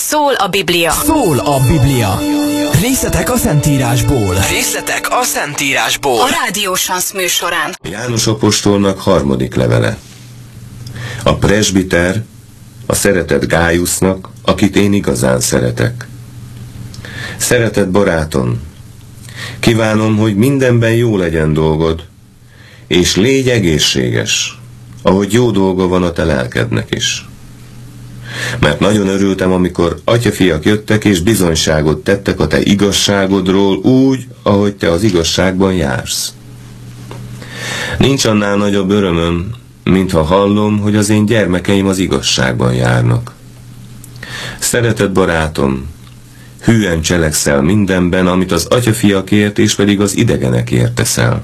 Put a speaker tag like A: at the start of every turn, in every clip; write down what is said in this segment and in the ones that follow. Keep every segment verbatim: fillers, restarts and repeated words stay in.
A: Szól a Biblia.
B: Szól a Biblia. Részletek a Szentírásból.
C: Részletek a Szentírásból.
A: A Rádió Sansz műsorán.
D: János apostolnak harmadik levele. A presbiter, a szeretett Gájusznak, akit én igazán szeretek. Szeretett barátom, kívánom, hogy mindenben jó legyen dolgod, és légy egészséges, ahogy jó dolga van a te lelkednek is. Mert nagyon örültem, amikor atyafiak jöttek és bizonyságot tettek a te igazságodról úgy, ahogy te az igazságban jársz. Nincs annál nagyobb örömöm, mintha hallom, hogy az én gyermekeim az igazságban járnak. Szeretett barátom, hűen cselekszel mindenben, amit az atyafiakért és pedig az idegenekért teszel.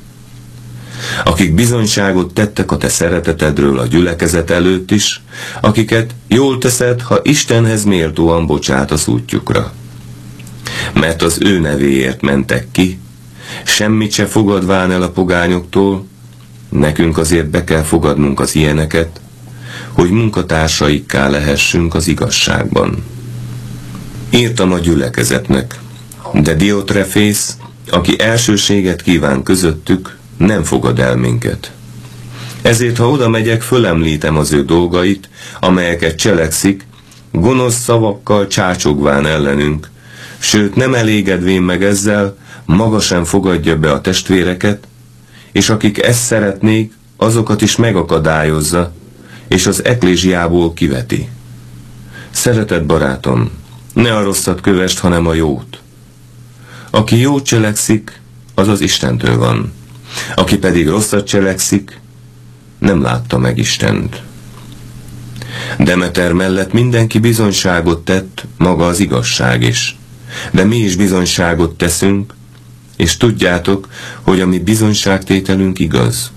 D: Akik bizonyságot tettek a te szeretetedről a gyülekezet előtt is, akiket jól teszed, ha Istenhez méltóan bocsátasz útjukra. Mert az ő nevéért mentek ki, semmit se fogadván el a pogányoktól, nekünk azért be kell fogadnunk az ilyeneket, hogy munkatársaikká lehessünk az igazságban. Írtam a gyülekezetnek, de Diotrefész, aki elsőséget kíván közöttük, nem fogad el minket. Ezért, ha oda megyek, fölemlítem az ő dolgait, amelyeket cselekszik, gonosz szavakkal csácsogván ellenünk, sőt nem elégedvén meg ezzel, maga sem fogadja be a testvéreket, és akik ezt szeretnék, azokat is megakadályozza, és az eklésiából kiveti. Szeretett barátom, ne a rosszat kövesd, hanem a jót. Aki jót cselekszik, az az Istentől van. Aki pedig rosszat cselekszik, nem látta meg Istent. Demeter mellett mindenki bizonyságot tett, maga az igazság is. De mi is bizonyságot teszünk, és tudjátok, hogy a mi bizonyságtételünk igaz.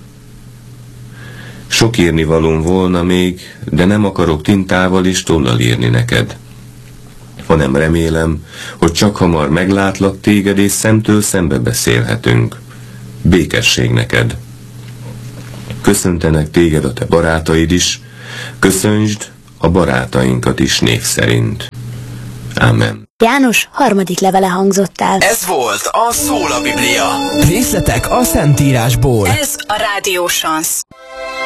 D: Sok írnivalóm volna még, de nem akarok tintával és tollal írni neked, hanem remélem, hogy csak hamar meglátlak téged, és szemtől szembe beszélhetünk. Békesség neked. Köszöntenek téged a te barátaid is, köszöntsd a barátainkat is név szerint. Ámen.
E: János harmadik levele hangzott el.
C: Ez volt a Szól a Biblia.
B: Részletek a Szentírásból.
A: Ez a Rádió Sansz.